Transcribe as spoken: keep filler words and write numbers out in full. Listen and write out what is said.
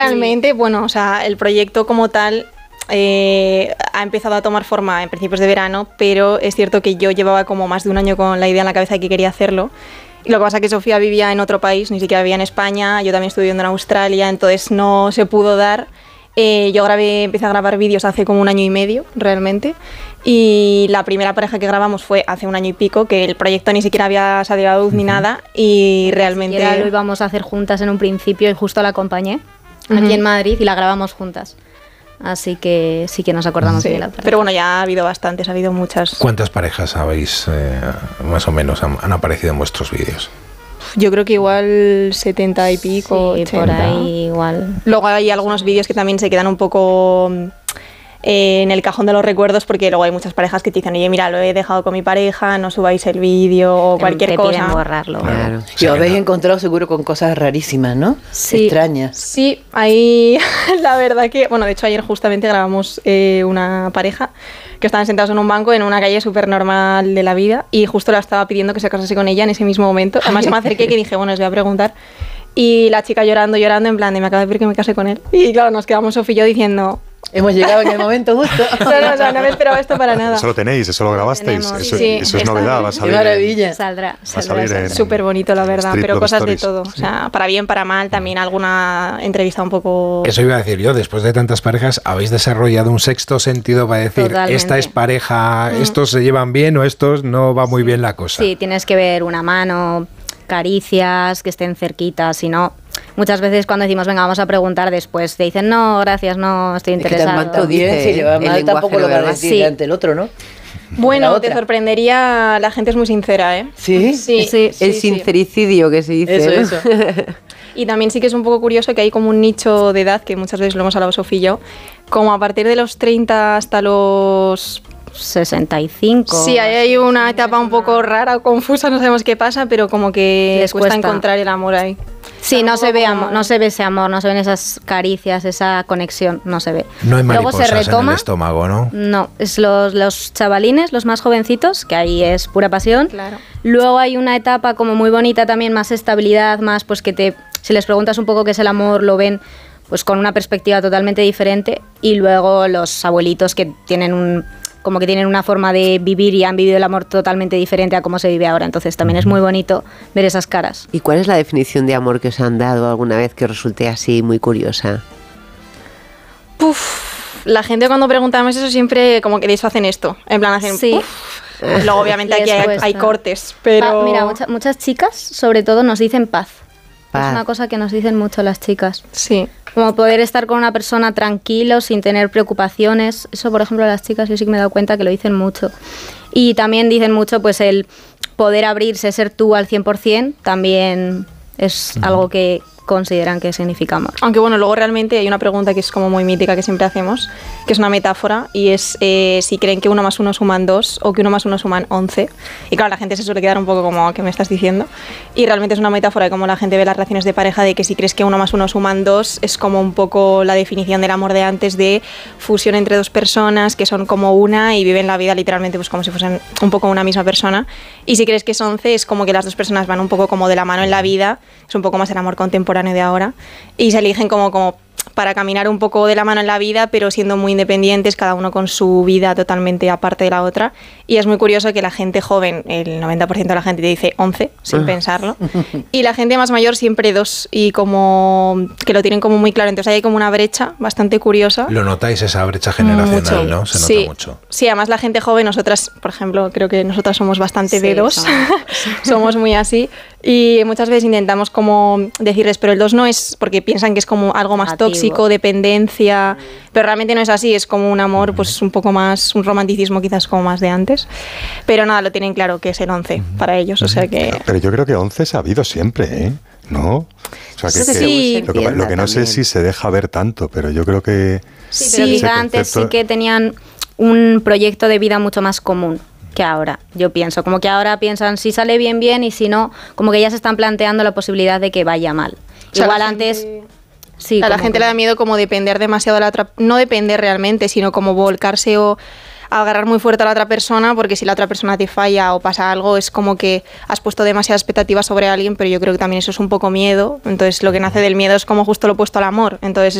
Realmente, bueno, o sea, el proyecto como tal eh, ha empezado a tomar forma en principios de verano, pero es cierto que yo llevaba como más de un año con la idea en la cabeza de que quería hacerlo. Y lo que pasa es que Sofía vivía en otro país, ni siquiera vivía en España, yo también estuve viviendo en Australia, entonces no se pudo dar. Eh, yo grabé, empecé a grabar vídeos hace como un año y medio, realmente, y la primera pareja que grabamos fue hace un año y pico, que el proyecto ni siquiera había salido a luz uh-huh. ni nada, y realmente... Ni siquiera lo íbamos a hacer juntas en un principio y justo la acompañé uh-huh. aquí en Madrid y la grabamos juntas. Así que sí que nos acordamos sí, de la pareja. Pero bueno, ya ha habido bastantes, ha habido muchas. ¿Cuántas parejas habéis, eh, más o menos, han, han aparecido en vuestros vídeos? Yo creo que igual setenta y pico, sí, ochenta. Por ahí igual. Luego hay algunos vídeos que también se quedan un poco eh, en el cajón de los recuerdos, porque luego hay muchas parejas que te dicen, oye, mira, lo he dejado con mi pareja, no subáis el vídeo o te, cualquier te cosa. Piden borrarlo. Claro. Y os habéis encontrado seguro con cosas rarísimas, ¿no? Sí, extrañas. Sí, ahí la verdad que, bueno, de hecho ayer justamente grabamos eh, una pareja que estaban sentados en un banco en una calle súper normal de la vida y justo la estaba pidiendo que se casase con ella en ese mismo momento. Además, se me acerqué que dije, bueno, les voy a preguntar. Y la chica llorando, llorando, en plan de me acaba de pedir que me case con él. Y claro, nos quedamos Sofía y yo diciendo... Hemos llegado en el momento justo. No, no, o sea, no me esperaba esto para nada. Eso lo tenéis, eso lo grabasteis. Tenemos, eso, sí, eso es novedad, va a salir. Qué maravilla. En, saldrá, saldrá, va a salir en súper bonito, la verdad, Street pero Love cosas Stories. de todo. O sea, para bien, para mal, también alguna entrevista un poco... Eso iba a decir yo, después de tantas parejas, ¿habéis desarrollado un sexto sentido para decir, Totalmente. esta es pareja, estos se llevan bien o estos no va muy bien la cosa? Sí, tienes que ver una mano, caricias, que estén cerquitas, si no... Muchas veces cuando decimos, venga, vamos a preguntar después, te dicen, no, gracias, no estoy interesado. Es que tanto dice, si le va mal, tampoco lo va a decir sí. ante el otro, ¿no? Bueno, te sorprendería, la gente es muy sincera, ¿eh? ¿Sí? Sí, sí, sí el sí. sincericidio que se dice. Eso, ¿no? eso. Y también sí que es un poco curioso que hay como un nicho de edad, que muchas veces lo hemos hablado Sofía y yo, como a partir de los treinta hasta los... sesenta y cinco. Sí, ahí hay una etapa un poco rara o confusa, no sabemos qué pasa, pero como que Les cuesta, cuesta. encontrar el amor ahí. Sí, no se Tampoco ve como- amor, no se ve ese amor, no se ven esas caricias, esa conexión, no se ve. No hay Luego mariposas se en retoma. el estómago, ¿no? No, es los, los chavalines, los más jovencitos, que ahí es pura pasión. Claro. Luego hay una etapa como muy bonita también, más estabilidad, más pues que te, si les preguntas un poco qué es el amor, lo ven pues con una perspectiva totalmente diferente. Y luego los abuelitos que tienen un, como que tienen una forma de vivir y han vivido el amor totalmente diferente a cómo se vive ahora. Entonces también es muy bonito ver esas caras. ¿Y cuál es la definición de amor que os han dado alguna vez que os resulte así muy curiosa? Puf, la gente cuando preguntamos eso siempre como que de eso hacen esto, en plan hacen Sí. puf. Luego obviamente Les aquí hay, cuesta. hay cortes, pero... Pa- mira, mucha- muchas chicas, sobre todo, nos dicen paz. Paz. Es una cosa que nos dicen mucho las chicas. Sí. Como poder estar con una persona tranquilo, sin tener preocupaciones. Eso, por ejemplo, las chicas yo sí que me he dado cuenta que lo dicen mucho. Y también dicen mucho pues el poder abrirse, ser tú al cien por ciento, también es algo que consideran que significa amor. Aunque bueno, luego realmente hay una pregunta que es como muy mítica que siempre hacemos, que es una metáfora, y es eh, si creen que uno más uno suman dos o que uno más uno suman once. Y claro, la gente se suele quedar un poco como, ¿qué me estás diciendo? Y realmente es una metáfora de cómo la gente ve las relaciones de pareja, de que si crees que uno más uno suman dos, es como un poco la definición del amor de antes, de fusión entre dos personas que son como una y viven la vida literalmente pues como si fuesen un poco una misma persona. Y si crees que es once, es como que las dos personas van un poco como de la mano en la vida, es un poco más el amor contemporáneo de ahora, y se eligen como, como para caminar un poco de la mano en la vida, pero siendo muy independientes, cada uno con su vida totalmente aparte de la otra. Y es muy curioso que la gente joven, el noventa por ciento de la gente te dice once, sin pensarlo, y la gente más mayor siempre dos, y como que lo tienen como muy claro. Entonces hay como una brecha bastante curiosa. Lo notáis, esa brecha generacional, Mucho. ¿no? Se nota Sí. mucho. Sí, además la gente joven, nosotras, por ejemplo, creo que nosotras somos bastante Sí, de dos, somos. somos muy así, y muchas veces intentamos como decirles, pero el dos no es, porque piensan que es como algo más Negativo. tóxico, dependencia, pero realmente no es así, es como un amor pues un poco más, un romanticismo quizás como más de antes, pero nada, lo tienen claro que es el once para ellos, o sea que... Pero yo creo que once se ha habido siempre, ¿eh? ¿No? O sea, que, Sí. que- Sí. lo, que, lo que no sé es si se deja ver tanto, pero yo creo que... Sí, pero Sí. quizá ese antes sí concepto- que tenían un proyecto de vida mucho más común que ahora, yo pienso. Como que ahora piensan si sale bien, bien, y si no, como que ya se están planteando la posibilidad de que vaya mal. O sea, Igual la antes... gente- Sí, a la como gente que- le da miedo como depender demasiado de la otra, no depender realmente, sino como volcarse o agarrar muy fuerte a la otra persona, porque si la otra persona te falla o pasa algo, es como que has puesto demasiadas expectativas sobre alguien, pero yo creo que también eso es un poco miedo. Entonces lo que nace del miedo es como justo lo opuesto al amor. Entonces